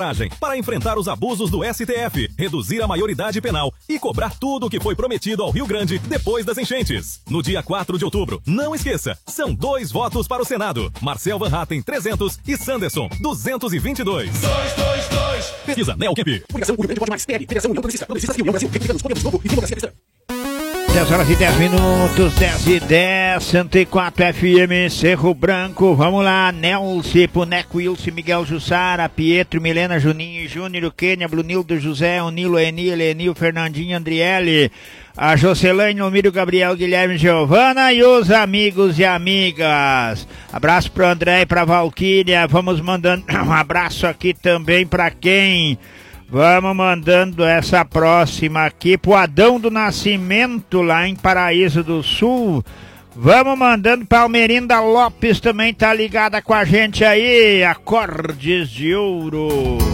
para enfrentar os abusos do STF, reduzir a maioridade penal e cobrar tudo o que foi prometido ao Rio Grande depois das enchentes. No dia 4 de outubro, não esqueça, são 2 votos para o Senado. Marcel Van Hatten, 300 e Sanderson, 222. 222. Pesquisa Neocamp. Publicação Rio Grande Pode Mais, PL, Federação União Progressista e União Brasil, Republicanos, Podemos Novo e Democracia Cristã. 10 horas e 10 minutos, 10 e 10, 104 FM, Cerro Branco, vamos lá, Nelce, Puneco, Wilson, Miguel Jussara, Pietro, Milena, Juninho, Júnior, Kênia, Brunildo, José, Onilo, Enil, Fernandinho, Andriele, a Jocelaine, Omírio, Gabriel, Guilherme, Giovana e os amigos e amigas. Abraço pro André e pra Valquíria, vamos mandando um abraço aqui também pra quem... Vamos mandando essa próxima aqui pro Adão do Nascimento, lá em Paraíso do Sul. Vamos mandando pra Almerinda Lopes, também tá ligada com a gente aí. Acordes de Ouro.